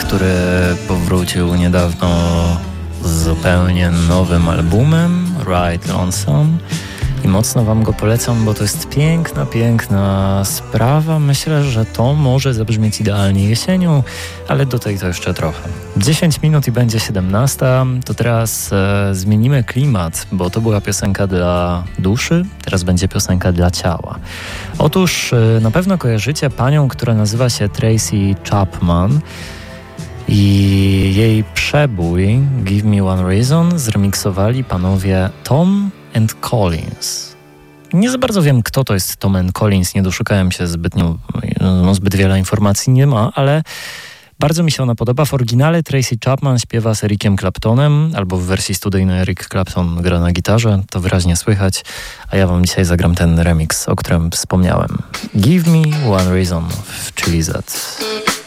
który powrócił niedawno z zupełnie nowym albumem, Ride Lonesome. I mocno wam go polecam, bo to jest piękna sprawa. Myślę, że to może zabrzmieć idealnie jesienią, ale do tej to jeszcze trochę. 10 minut i będzie 17. To teraz zmienimy klimat, bo to była piosenka dla duszy, teraz będzie piosenka dla ciała. Otóż na pewno kojarzycie panią, która nazywa się Tracy Chapman i jej przebój Give Me One Reason zremiksowali panowie Tom and Collins. Nie za bardzo wiem, kto to jest Tom and Collins, nie doszukałem się zbyt wiele informacji nie ma, ale bardzo mi się ona podoba. W oryginale Tracy Chapman śpiewa z Ericiem Claptonem, albo w wersji studyjnej Eric Clapton gra na gitarze, to wyraźnie słychać, a ja wam dzisiaj zagram ten remix, o którym wspomniałem. Give Me One Reason w Chili Z.